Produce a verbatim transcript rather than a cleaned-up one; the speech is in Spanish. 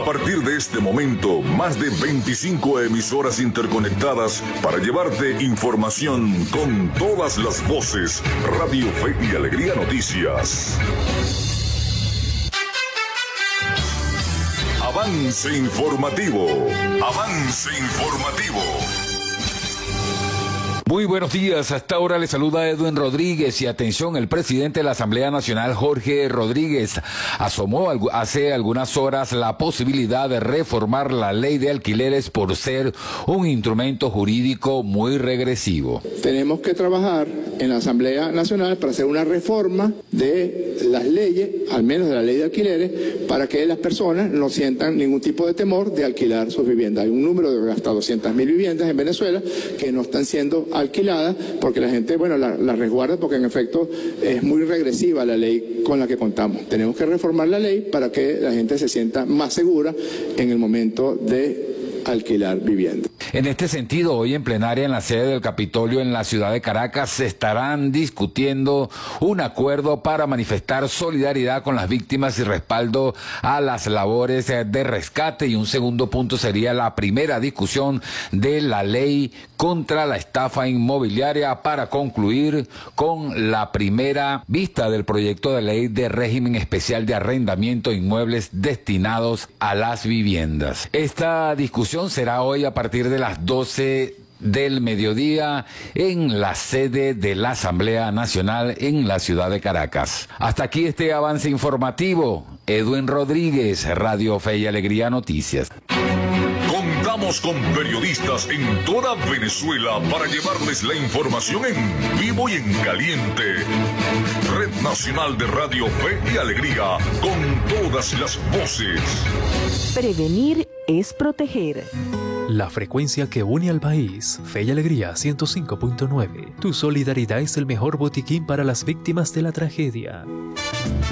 partir de este momento, más de veinticinco emisoras interconectadas para llevarte información con todas las voces. Radio Fe y Alegría Noticias. Avance informativo. Avance informativo. Muy buenos días, hasta ahora le saluda Edwin Rodríguez y atención, el presidente de la Asamblea Nacional, Jorge Rodríguez, asomó hace algunas horas la posibilidad de reformar la ley de alquileres por ser un instrumento jurídico muy regresivo. Tenemos que trabajar en la Asamblea Nacional para hacer una reforma de las leyes, al menos de la ley de alquileres, para que las personas no sientan ningún tipo de temor de alquilar sus viviendas. Hay un número de hasta doscientas mil viviendas en Venezuela que no están siendo alquilada porque la gente, bueno, la, la resguarda porque en efecto es muy regresiva la ley con la que contamos. Tenemos que reformar la ley para que la gente se sienta más segura en el momento de alquilar vivienda. En este sentido, hoy en plenaria en la sede del Capitolio en la ciudad de Caracas se estarán discutiendo un acuerdo para manifestar solidaridad con las víctimas y respaldo a las labores de rescate, y un segundo punto sería la primera discusión de la ley contra la estafa inmobiliaria para concluir con la primera vista del proyecto de ley de régimen especial de arrendamiento de inmuebles destinados a las viviendas. Esta discusión será hoy a partir de las doce del mediodía en la sede de la Asamblea Nacional en la ciudad de Caracas. Hasta aquí este avance informativo. Edwin Rodríguez, Radio Fe y Alegría Noticias. Contamos con periodistas en toda Venezuela para llevarles la información en vivo y en caliente. Red Nacional de Radio Fe y Alegría, con todas las voces. Prevenir es proteger. La frecuencia que une al país. Fe y Alegría ciento cinco punto nueve. Tu solidaridad es el mejor botiquín para las víctimas de la tragedia.